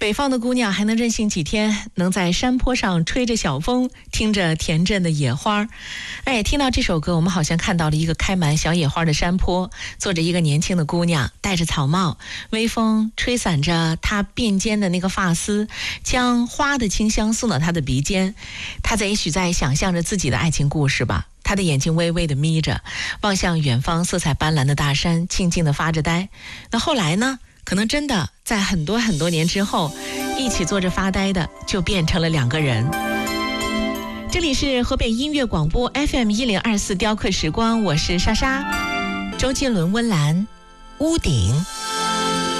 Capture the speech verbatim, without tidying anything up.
北方的姑娘还能任性几天，能在山坡上吹着小风，听着田震的野花。哎，听到这首歌，我们好像看到了一个开满小野花的山坡，坐着一个年轻的姑娘，戴着草帽，微风吹散着她鬓间的那个发丝，将花的清香送到她的鼻尖。她在也许在想象着自己的爱情故事吧。他的眼睛微微的眯着，望向远方色彩斑斓的大山，静静的发着呆。那后来呢？可能真的在很多很多年之后，一起坐着发呆的就变成了两个人。这里是河北音乐广播 F M 一零二四雕刻时光，我是莎莎。周杰伦温岚，屋顶。